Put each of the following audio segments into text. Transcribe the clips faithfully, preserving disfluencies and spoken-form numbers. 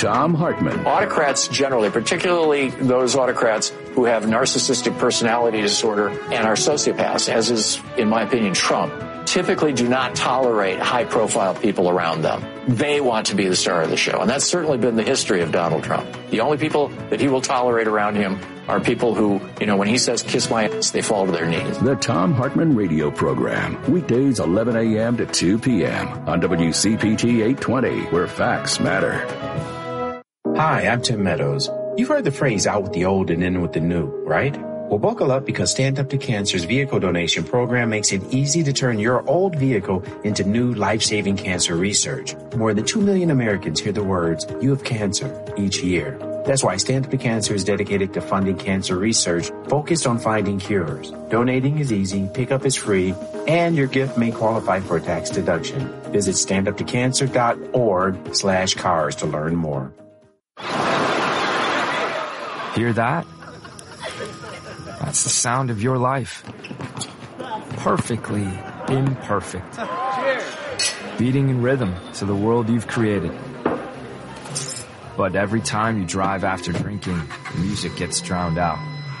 Thom Hartmann. Autocrats generally, particularly those autocrats who have narcissistic personality disorder and are sociopaths, as is, in my opinion, Trump, typically do not tolerate high-profile people around them. They want to be the star of the show, and that's certainly been the history of Donald Trump. The only people that he will tolerate around him are people who, you know, when he says, kiss my ass, they fall to their knees. The Thom Hartmann Radio Program, weekdays eleven a.m. to two p.m. on W C P T eight twenty, where facts matter. Hi, I'm Tim Meadows. You've heard the phrase out with the old and in with the new, right? Well, buckle up because Stand Up to Cancer's vehicle donation program makes it easy to turn your old vehicle into new life-saving cancer research. More than two million Americans hear the words, "You have cancer," each year. That's why Stand Up to Cancer is dedicated to funding cancer research focused on finding cures. Donating is easy, pickup is free, and your gift may qualify for a tax deduction. Visit standuptocancer.org slash cars to learn more. Hear that? That's the sound of your life. Perfectly imperfect. Beating in rhythm to the world you've created. But every time you drive after drinking, the music gets drowned out.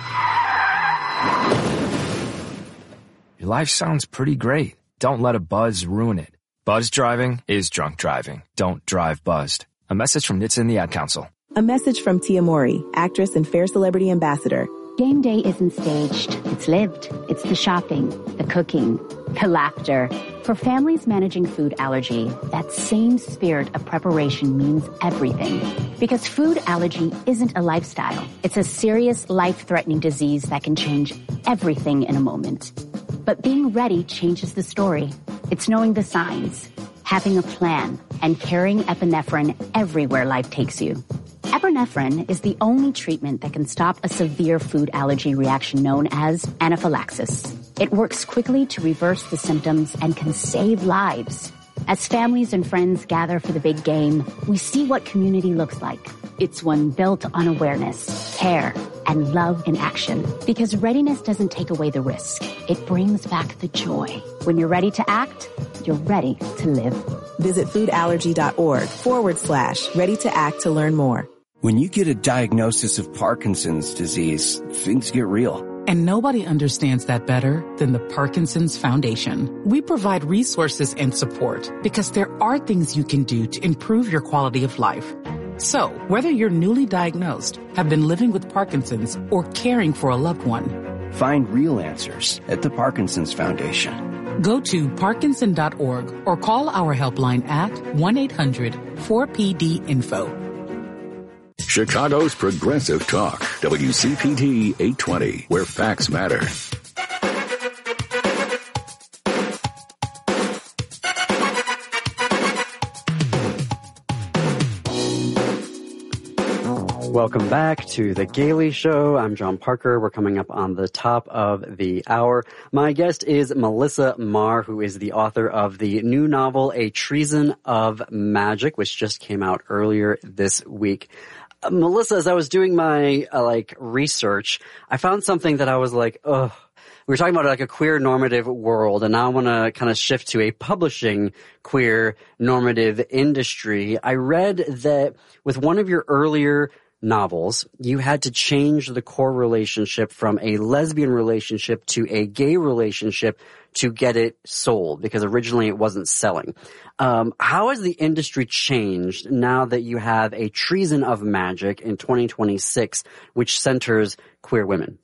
Your life sounds pretty great. Don't let a buzz ruin it. Buzz driving is drunk driving. Don't drive buzzed. A message from N H T S A and the Ad Council. A message from Tia Mori, actress and Fair Celebrity Ambassador. Game day isn't staged. It's lived. It's the shopping, the cooking, the laughter. For families managing food allergy, that same spirit of preparation means everything. Because food allergy isn't a lifestyle. It's a serious, life-threatening disease that can change everything in a moment. But being ready changes the story. It's knowing the signs, having a plan, and carrying epinephrine everywhere life takes you. Epinephrine is the only treatment that can stop a severe food allergy reaction known as anaphylaxis. It works quickly to reverse the symptoms and can save lives. As families and friends gather for the big game, we see what community looks like. It's one built on awareness, care, and love in action. Because readiness doesn't take away the risk. It brings back the joy. When you're ready to act, you're ready to live. Visit foodallergy.org forward slash ready to act to learn more. When you get a diagnosis of Parkinson's disease, things get real. And nobody understands that better than the Parkinson's Foundation. We provide resources and support because there are things you can do to improve your quality of life. So, whether you're newly diagnosed, have been living with Parkinson's, or caring for a loved one, find real answers at the Parkinson's Foundation. Go to parkinson dot org or call our helpline at one eight hundred four P D info. Chicago's Progressive Talk, W C P T eight twenty, where facts matter. Welcome back to The Gailey Show. I'm John Parker. We're coming up on the top of the hour. My guest is Melissa Marr, who is the author of the new novel, A Treason of Magic, which just came out earlier this week. Uh, Melissa, as I was doing my, uh, like, research, I found something that I was like, ugh. We were talking about like a queer normative world, and now I want to kind of shift to a publishing queer normative industry. I read that with one of your earlier novels, you had to change the core relationship from a lesbian relationship to a gay relationship to get it sold, because originally it wasn't selling. Um, how has the industry changed now that you have A Treason of Magic in twenty twenty-six, which centers queer women?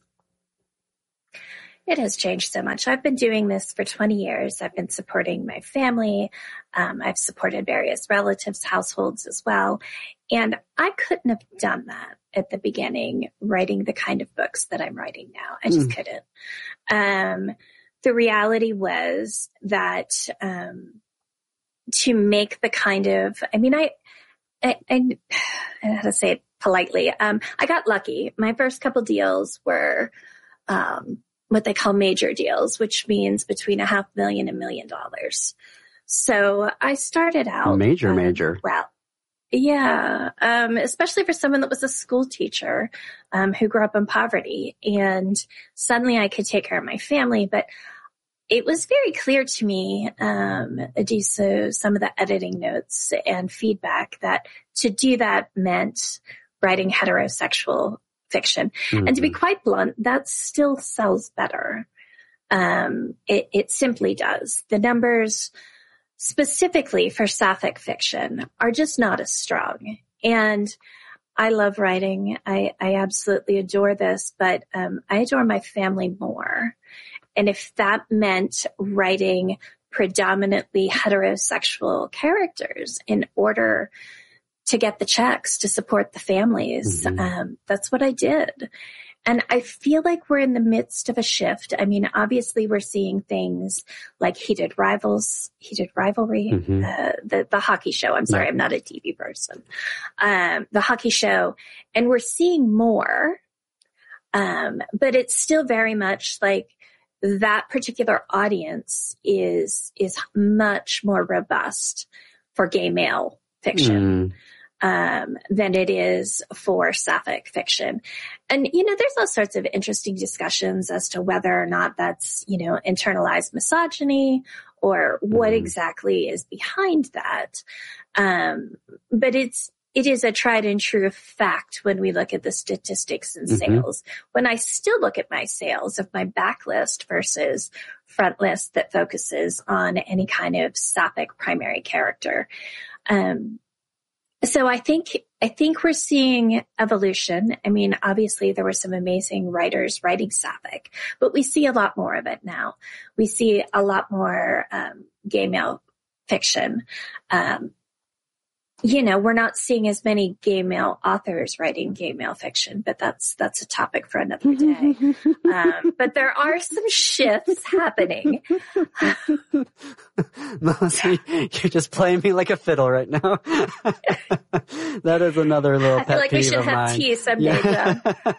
It has changed so much. I've been doing this for twenty years. I've been supporting my family. Um, I've supported various relatives' households as well. And I couldn't have done that at the beginning, writing the kind of books that I'm writing now. I just mm. couldn't. Um, the reality was that um, to make the kind of, I mean, I, I, I, I know how to say it politely. Um, I got lucky. My first couple deals were um, what they call major deals, which means between a half million and a million dollars. So I started out major, um, major. Well, yeah, um, especially for someone that was a school teacher um, who grew up in poverty, and suddenly I could take care of my family. But it was very clear to me, um, due to some of the editing notes and feedback, that to do that meant writing heterosexual fiction. Mm-hmm. And to be quite blunt, that still sells better. Um, it, it simply does. The numbers specifically for sapphic fiction are just not as strong. And I love writing. I, I absolutely adore this, but um, I adore my family more. And if that meant writing predominantly heterosexual characters in order to get the checks to support the families, mm-hmm. um, that's what I did. And I feel like we're in the midst of a shift. I mean, obviously we're seeing things like Heated Rivals, Heated Rivalry, mm-hmm. uh, the, the hockey show. I'm sorry, yeah. I'm not a T V person. Um, the hockey show. And we're seeing more. Um, but it's still very much like that particular audience is, is much more robust for gay male fiction. Mm. Um, than it is for sapphic fiction. And, you know, there's all sorts of interesting discussions as to whether or not that's, you know, internalized misogyny or what mm. exactly is behind that. Um, but it's, it is a tried and true fact when we look at the statistics and mm-hmm. sales. When I still look at my sales of my backlist versus front list that focuses on any kind of sapphic primary character. Um, So I think, I think we're seeing evolution. I mean, obviously there were some amazing writers writing sapphic, but we see a lot more of it now. We see a lot more, um, gay male fiction. Um, you know, we're not seeing as many gay male authors writing gay male fiction, but that's, that's a topic for another day. um, but there are some shifts happening. Melissa, you're just playing me like a fiddle right now. That is another little pet I feel like peeve we should of have mine. tea someday, yeah.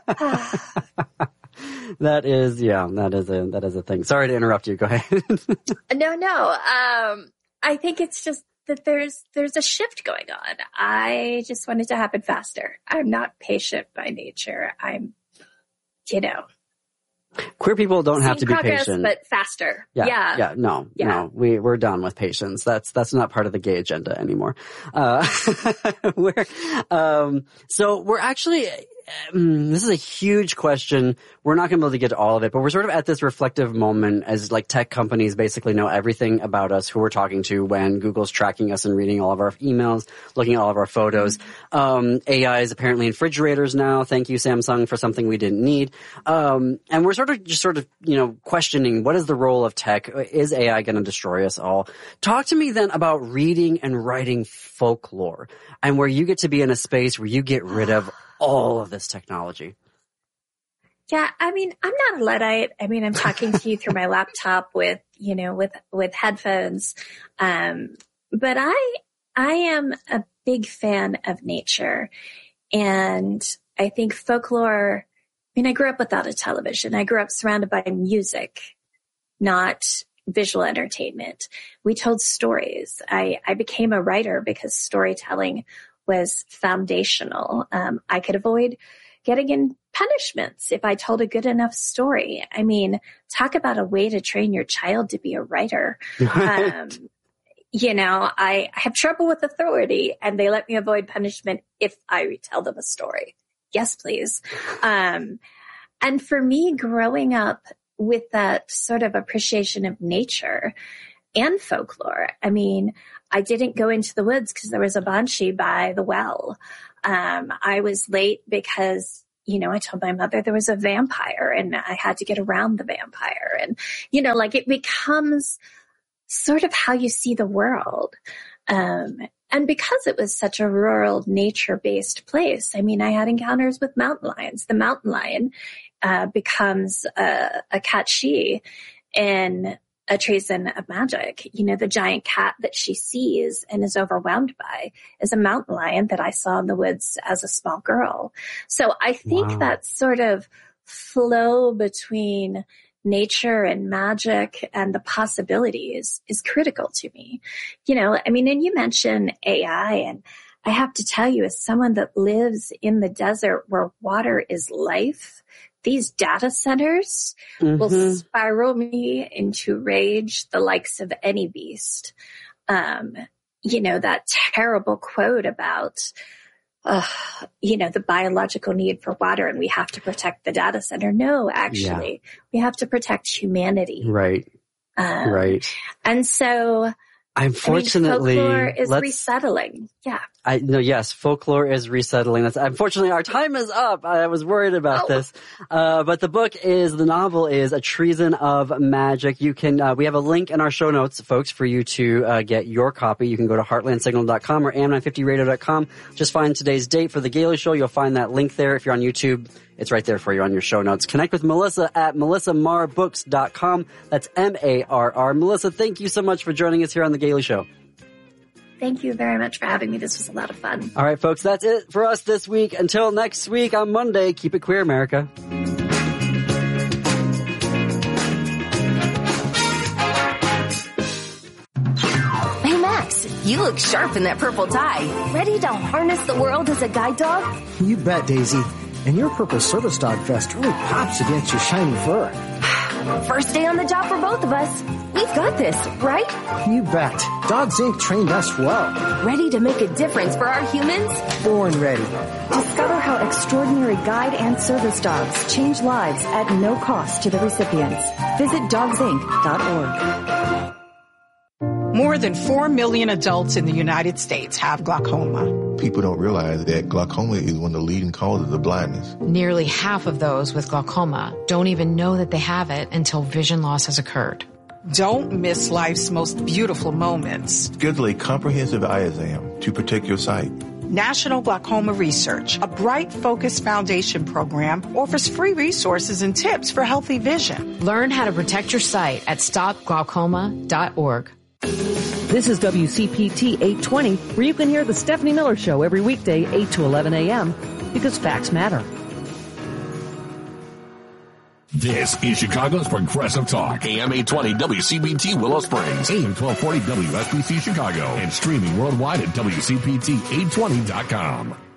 Joe. That is, yeah, that is a, that is a thing. Sorry to interrupt you. Go ahead. No, no. Um, I think it's just that there's, there's a shift going on. I just want it to happen faster. I'm not patient by nature. I'm, you know. Queer people don't have to be progress, patient. But faster. Yeah. Yeah. Yeah. No, yeah. no, we, we're done with patience. That's, that's not part of the gay agenda anymore. Uh, we're, um, so we're actually, um, this is a huge question. We're not going to be able to get to all of it, but we're sort of at this reflective moment as like tech companies basically know everything about us, who we're talking to when Google's tracking us and reading all of our emails, looking at all of our photos. Um, A I is apparently in refrigerators now. Thank you, Samsung, for something we didn't need. Um, and we're sort of just sort of, you know, questioning what is the role of tech? Is A I going to destroy us all? Talk to me then about reading and writing folklore and where you get to be in a space where you get rid of all of this technology. Yeah, I mean, I'm not a Luddite. I mean, I'm talking to you through my laptop with, you know, with, with headphones. Um, but I, I am a big fan of nature. And I think folklore, I mean, I grew up without a television. I grew up surrounded by music, not visual entertainment. We told stories. I, I became a writer because storytelling was foundational. Um, I could avoid getting in punishments if I told a good enough story. I mean, talk about a way to train your child to be a writer. Right. Um, you know, I, I have trouble with authority and they let me avoid punishment if I tell them a story. Yes, please. Um, and for me, growing up with that sort of appreciation of nature and folklore, I mean, I didn't go into the woods because there was a banshee by the well. Um, I was late because, you know, I told my mother there was a vampire and I had to get around the vampire. And, you know, like it becomes sort of how you see the world. Um, and because it was such a rural, nature-based place, I mean, I had encounters with mountain lions. The mountain lion uh, becomes a, a catchee in A Treason of Magic. You know, the giant cat that she sees and is overwhelmed by is a mountain lion that I saw in the woods as a small girl. So I think wow. that sort of flow between nature and magic and the possibilities is critical to me. You know, I mean, and you mentioned A I, and I have to tell you, as someone that lives in the desert where water is life, these data centers mm-hmm. will spiral me into rage, the likes of any beast. Um, you know, that terrible quote about, uh, you know, the biological need for water and we have to protect the data center. No, actually, yeah. we have to protect humanity. Right. Um, right. And so, Unfortunately, I mean, folklore is let's, resettling. Yeah. I no, yes, folklore is resettling. That's unfortunately our time is up. I was worried about oh. this, uh, but the book is the novel is A Treason of Magic. You can uh, we have a link in our show notes, folks, for you to uh, get your copy. You can go to heartland signal dot com or a m nine fifty radio dot com. Just find today's date for the Gailey Show. You'll find that link there. If you're on YouTube, it's right there for you on your show notes. Connect with Melissa at melissa marr books dot com. That's M A R R. Melissa, thank you so much for joining us here on the Gailey Show. Thank you very much for having me. This was a lot of fun. All right, folks, that's it for us this week. Until next week on Monday, keep it queer, America. Hey, Max, you look sharp in that purple tie. Ready to harness the world as a guide dog? You bet, Daisy. And your purple service dog vest really pops against your shiny fur. First day on the job for both of us. We've got this, right? You bet. Dogs Incorporated trained us well. Ready to make a difference for our humans? Born ready. Discover how extraordinary guide and service dogs change lives at no cost to the recipients. Visit dogs inc dot org. More than four million adults in the United States have glaucoma. People don't realize that glaucoma is one of the leading causes of blindness. Nearly half of those with glaucoma don't even know that they have it until vision loss has occurred. Don't miss life's most beautiful moments. Schedule a comprehensive eye exam to protect your sight. National Glaucoma Research, a Bright Focus Foundation program, offers free resources and tips for healthy vision. Learn how to protect your sight at stop glaucoma dot org. This is W C P T eight twenty, where you can hear the Stephanie Miller Show every weekday, eight to eleven a.m., because facts matter. This is Chicago's Progressive Talk. A M eight twenty W C B T Willow Springs. A M twelve forty W S B C Chicago. And streaming worldwide at W C P T eight twenty dot com.